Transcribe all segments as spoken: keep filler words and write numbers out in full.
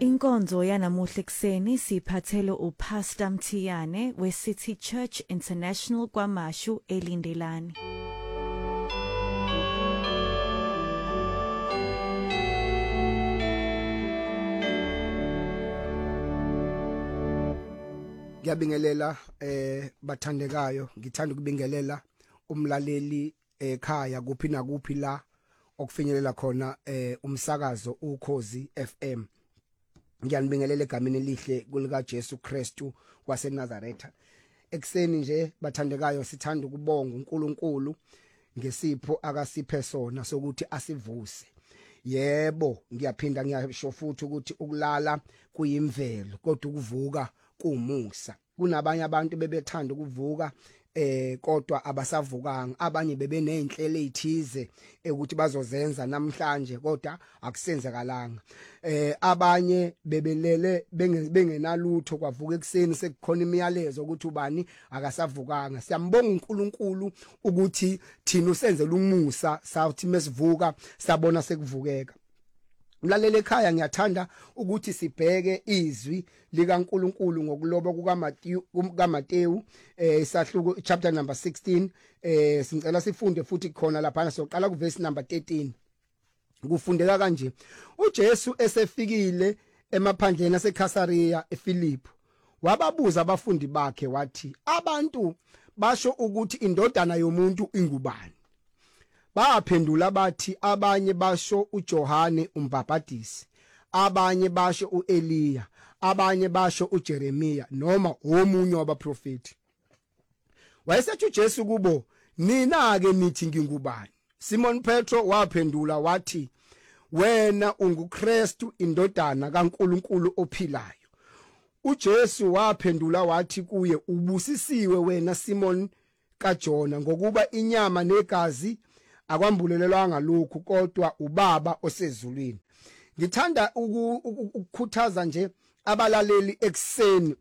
Inkonzo yanamuhla ekseni siphathele uPastor Mthiyane weCity Church International kwaMashu eLindelani. Ngiyabingelela eh bathandekayo, ngithanda ukubingelela umlaleli ekhaya kuphi na kuphi la okufinyelela khona eh umsakazo uKhozi F M. Ngiyanibingelela egameni elihle kulika Jesu Kristu waseNazaretha. Ekseni nje bathandekayo sithanda ukubonga uNkulunkulu ngesipho akasiphe sona sokuthi asivuse. Yebo, ngiyaphinda ngiyasho futhi ukuthi ukulala kuyimvelo kodwa ukuvuka kumusa. Kunabanye abantu bebethanda ukuvuka eh kodwa abasavukanga, abanye bebe nezinhlelo ezithize ukuthi bazozenza namhlanje kodwa akusenzakalanga. Eh abanye bebelele bengenalutho kwavuka ekseni sekukhona imiyalezo ukuthi ubani akasavukanga. Siyambonga uNkulunkulu ukuthi thina usenzela umusa sathi mesivuka sabona sekuvukeka. Mlaleli ekhaya, ngiyathanda ukuthi sibheke izwi likaNkulunkulu ngokuloba kukaMateyu kukaMateyu eh isahluko chapter number sixteen. Eh sicela sifunde futhi khona lapha soqala ku verse number thirteen. Kufundeka kanje: uJesu esefikile emaphandleni aseKhasariya eFilipi, wababuza abafundi bakhe wathi, abantu basho ukuthi indodana yomuntu ingubani? Baphendula bathi, abanye basho uJohane uMbhaphatisi, abanye basho uEliya, abanye basho uJeremiya noma omunye wabaprofeti. Wayesethi uJesu kubo, nina ke nithi ngingubani? Simon Petro waphendula wathi, wena unguKristu indodana kaNkulunkulu ophilayo. uJesu waphendula wathi kuye, ubusisiwe wena Simon kaJona, ngokuba inyama negazi akwambulelelwanga lokhu kodwa uBaba osezulwini. Ngithanda ukukhuthaza nje abalaleli ekseni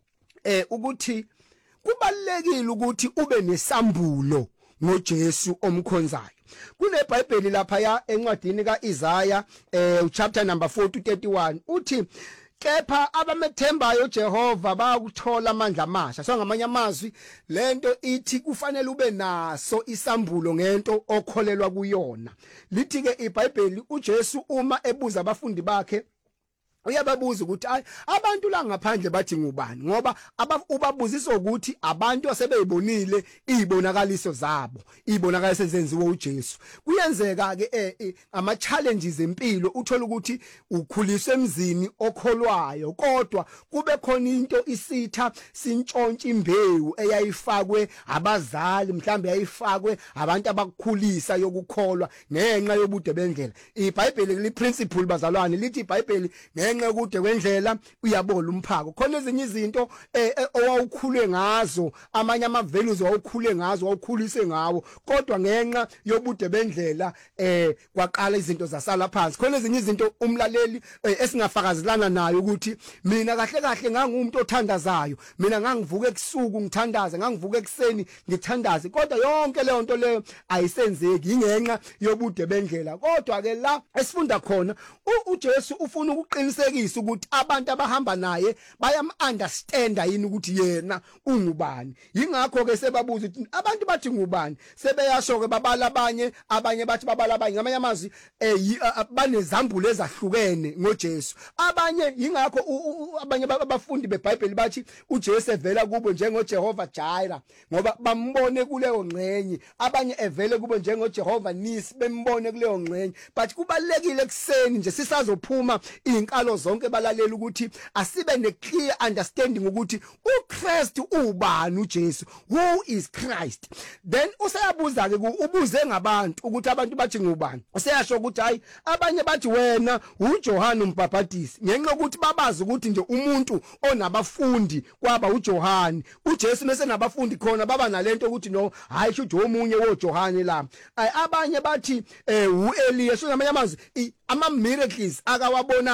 eh ukuthi kubalekile ukuthi ube nesambulo ngoJesu omkhonzayo. KuneBhayibheli lapha ya encwadini kaIsaya eh chapter number four to thirty-one uthi, kepha abamethembayo Jehova bayakuthola amandla amasha. So ngamanye amazwi lento ithi kufanele ube naso isambulo ngento okholelwa kuyona. Lithi ke iBhayibheli uJesu uma ebuza abafundi bakhe uyababuza ukuthi abantu la ngaphandle bathi ngubani, ngoba ubabuzisa ukuthi abantu asebeyibonile izibonakaliso zabo, izibonakaliso ezenziwe uJesu. Kuyenzeka ke ama challenges empilo uthola ukuthi ukhuliswe emzini okholwayo kodwa kube khona into isitha sintshontsha imbewu eyayifakwe abazali, mhlambe yayifakwe abantu abakukhulisa yokukholwa ngenxa yobude bendlela. iBhayibheli li principle bazalwane lithi iBhayibheli ngenxa yokude kwendlela uyabola umphako. Khona ezinye izinto owawukhule ngazo, amanye ama values owawukhule ngazo, owukhulise ngawo, kodwa ngenxa yobude bendlela eh kwaqala izinto zasala phansi. Khona ezinye izinto umlaleli esingafakazelana nayo ukuthi mina kahle kahle ngangumuntu othandazayo, mina ngangivuka ebusuku ngithandaza, ngangivuka ekseni ngithandaze, kodwa yonke leyo nto leyo ayisenzeki ingenxa yobude bendlela. Kodwa ke la esifunda khona uJesu ufuna ukuqinisekisa ukuthi abantu abahamba naye bayam understand yini ukuthi yena ungubani. Yingakho ke sebabuza ukuthi abantu bathi ngubani, sebeyasho ke babala abanye, abanye bathi babala abanye. Ngamanye amazwi eh banezambulo ezahlukene ngoJesu. Abanye yingakho abanye abafundi beBhayibheli bathi uJesu evela kubo njengoJehova Jireh ngoba bambone kuleyo ngcenye, abanye evele kubo njengoJehova Nisi bembone kuleyo ngcenye. But kubalekile ekseni nje sisazophuma inkalo zonke balaleli ukuthi asibe ne clear understanding ukuthi uKristu ubani uJesu, who is Christ. Then useyabuza ke ubuze ngabantu ukuthi abantu bathi ngubani. Useyasho ukuthi hayi abanye bathi wena uJohane uMbhaphatisi, ngenxa ukuthi babazi ukuthi nje umuntu onabafundi kwaba uJohane. uJesu mase nabafundi khona baba nalento ukuthi no hayi shuthi omunye woJohane la. Abanye bathi eh uEliya. So ngamanye amazwi ama miracles akawabonayo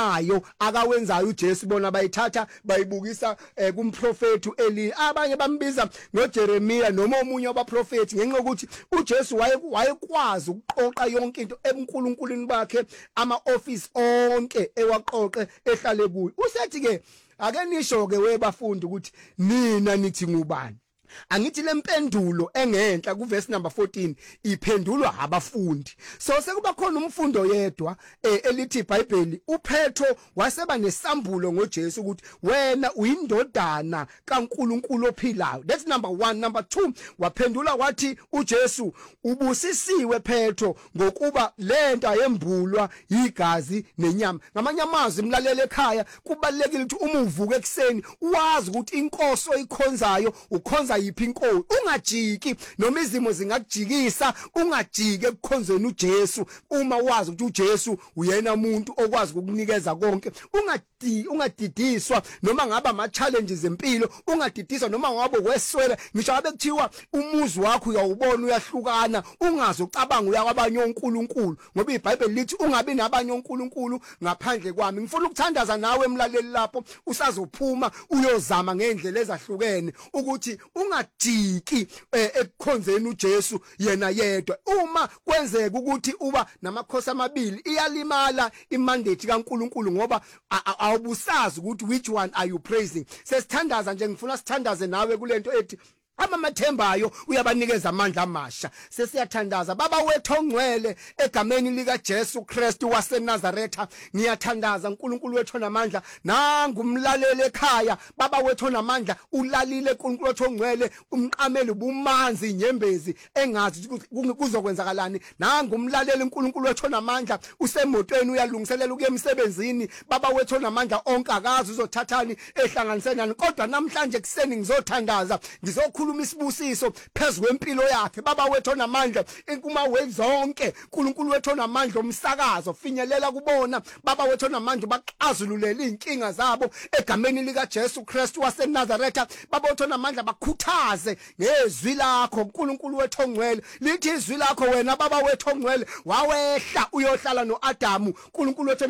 akawenzayo uJesu bona bayithatha bayibukisa eh, kumprofeti Eli abanye bambiza noJeremiya noma omunye wabaprofeti ngenxa ukuthi uJesu wayekwazi ukuqoqa yonke into ebuNkulunkulwini bakhe ama-office onke ewaqoqe ehlale kuyo. Usethi ke ake nisho ke webafundi ukuthi nina nithi ngubani. Angithi lempendulo engenhla kuverse number fourteen iphendulwa abafundi. So sekuba khona umfundo yedwa eh, elithi iBhayibheli uPetro waseba nesambulo ngoJesu ukuthi wena uyindodana kaNkuluNkulu ophilayo. That's number one. Number two, waphendula wathi uJesu ubusisiwe Petro ngokuba lento ayembulwa igazi nenyama. Ngamanye amazwi imlalelo ekhaya kubalekile ukuthi uma uvuka ekseni wazi ukuthi inkosi oyikhonzayo ukhonza yiphi inkosi. Ungajiki noma izimo zingakujikisa, ungajike ekukhonzeni uJesu uma wazi ukuthi uJesu uyena umuntu okwazi ukukunikeza konke. Ungadi ungadidiswa noma ngaba ama challenges empilo, ungadidiswa noma ngabe weswela, ngisho ngabe kuthiwa umuzi wakho uyawubona uyahlukana, ungazi ucabanga uyakwabanye onkulunkulu, ngoba iBhayibheli lithi ungabi nabanye onkulunkulu ngaphandle kwami. Ngifuna ukuthandaza nawe emlaleli lapho usazophuma uyozama ngendlela ezahlukene ukuthi ungadiki eh, ekukhonzeni uJesu yena yedwa. Uma kwenzeka ukuthi uba namakhosi amabili iyalimala imandate kaNkulunkulu ngoba awubusazi ukuthi which one are you praising. Sesithandaza nje, ngifuna sithandaze nawe kulento ethi abamathembayo uyabanikeza amandla amasha. Sesiyathandaza baba wethu ongcwele egameni lika Jesu Kristu waseNazaretha, ngiyathandaza uNkulunkulu wethu onamandla nangumlaleli ekhaya. Baba wethu onamandla ulalile uNkulunkulu wethu ongcwele, umqameli bumanzi inyembezi engazi kuzokwenzakalani. Nangumlaleli uNkulunkulu wethu onamandla usemotweni uyalungiselela ukuya emsebenzini. Baba wethu onamandla onke akazi uzothathani ehlanganisenani, kodwa namhlanje ekseni ngizothandaza, ngizokhuluma isibusiso phezulu kwempilo yakhe. Baba wethu onamandla inkuma wethu zonke, uNkulunkulu wethu onamandla umsakazo finyelela kubona. Baba wethu onamandla baxazululele inkinga zabo egameni lika Jesu Kristu waseNazaretha. Baba wethu onamandla bakhuthaze ngezwi lakho uNkulunkulu wethu ongcwele. Lithi izwi lakho wena baba wethu ongcwele wawehla uyohlala noAdamu. uNkulunkulu wethu